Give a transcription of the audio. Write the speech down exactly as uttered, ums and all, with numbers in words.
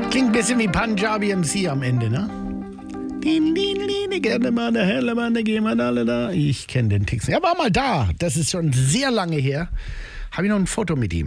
Klingt ein bisschen wie Punjabi M C am Ende, ne? Gerne mal eine helle Mann, gehen wir alle da. Ich kenne den Text. Er war mal da. Das ist schon sehr lange her. Habe ich noch ein Foto mit ihm.